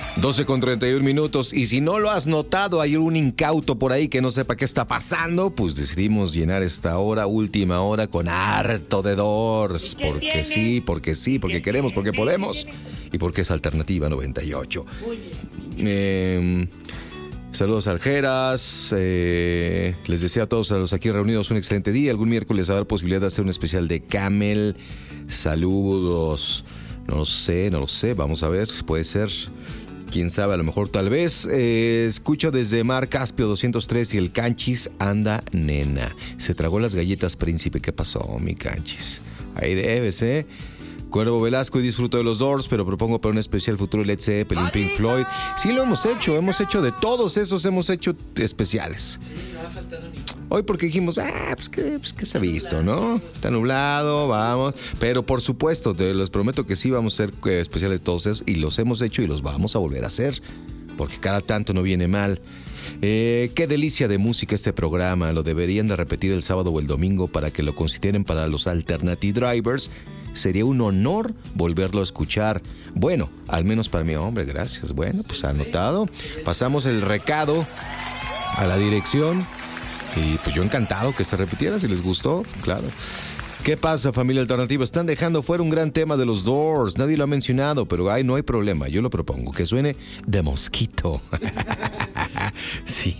12:31. Y si no lo has notado, hay un incauto por ahí que no sepa qué está pasando, pues decidimos llenar esta hora, última hora, con harto de Doors. Porque sí, porque queremos, porque podemos. Y porque es Alternativa 98. Saludos Aljeras. Les deseo a todos a los aquí reunidos un excelente día. Algún miércoles habrá posibilidad de hacer un especial de Camel. Saludos. No lo sé. Vamos a ver si puede ser. Quién sabe, a lo mejor tal vez. Escucho desde Mar Caspio 203 y el Canchis anda nena. Se tragó las galletas Príncipe. ¿Qué pasó, mi Canchis? Ahí debes, Cuervo Velasco, y disfruto de los Doors, pero propongo para un especial futuro Led Zeppelin, Pink Floyd. Sí, lo hemos hecho de todos esos, hemos hecho especiales. Sí, no ha faltado ninguno. Hoy porque dijimos, pues que se ha visto, ¿no? Está nublado, vamos. Pero por supuesto, te les prometo que sí vamos a hacer especiales de todos esos, y los hemos hecho y los vamos a volver a hacer, porque cada tanto no viene mal. Qué delicia de música este programa, lo deberían de repetir el sábado o el domingo para que lo consideren para los Alternative Drivers. Sería un honor volverlo a escuchar. Bueno, al menos para mí, hombre, gracias. Bueno, pues anotado. Pasamos el recado a la dirección. Y pues yo encantado que se repitiera, si les gustó, claro. ¿Qué pasa, familia alternativa? Están dejando fuera un gran tema de los Doors. Nadie lo ha mencionado, pero no hay problema. Yo lo propongo, que suene de Mosquito. Sí.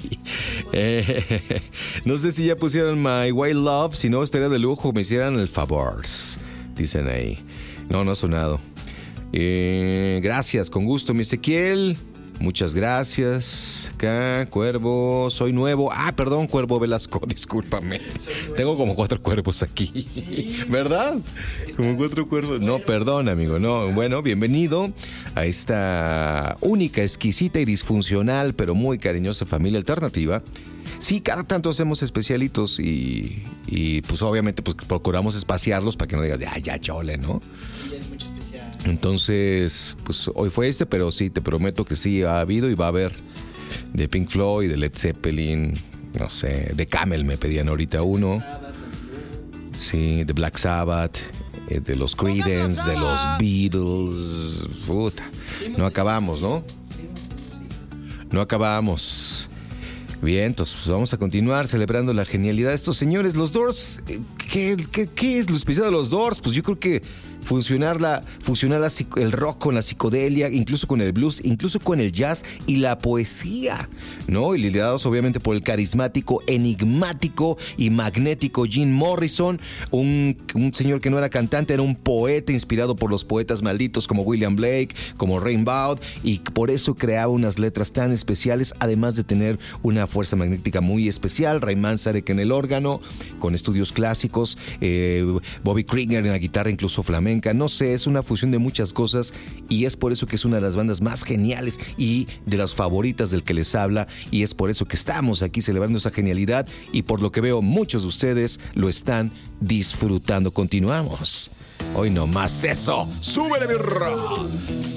No sé si ya pusieron My Wild Love. Si no, estaría de lujo. Me hicieran el favor. Dicen ahí. No ha sonado. Gracias, con gusto, mi Ezequiel. Muchas gracias. Acá, Cuervo, soy nuevo. Perdón, Cuervo Velasco, discúlpame. Tengo como 4 cuervos aquí. Sí. ¿Verdad? Como 4 cuervos. No, perdón, amigo. No, bueno, bienvenido a esta única, exquisita y disfuncional, pero muy cariñosa familia alternativa. Sí, cada tanto hacemos especialitos y pues obviamente pues procuramos espaciarlos para que no digas, ya, chole, ¿no? Sí, es mucho especial. Entonces, pues hoy fue pero sí, te prometo que sí ha habido y va a haber de Pink Floyd, de Led Zeppelin, no sé, de Camel me pedían ahorita uno. Sí, de Black Sabbath, de los Creedence, de los Beatles. Puta, no acabamos, ¿no? No acabamos. Bien, entonces pues vamos a continuar celebrando la genialidad de estos señores. Los Doors, ¿qué es lo especial de los Doors? Pues yo creo que fusionar el rock con la psicodelia, incluso con el blues, incluso con el jazz y la poesía, ¿no? Y liderados obviamente por el carismático, enigmático y magnético Jim Morrison, un señor que no era cantante, era un poeta inspirado por los poetas malditos como William Blake, como Rimbaud, y por eso creaba unas letras tan especiales, además de tener una fuerza magnética muy especial. Ray Manzarek en el órgano, con estudios clásicos, Bobby Krieger en la guitarra, incluso flamenca. No sé, es una fusión de muchas cosas y es por eso que es una de las bandas más geniales y de las favoritas del que les habla, y es por eso que estamos aquí celebrando esa genialidad, y por lo que veo muchos de ustedes lo están disfrutando. Continuamos. Hoy no más eso. ¡Súbele, mi rock!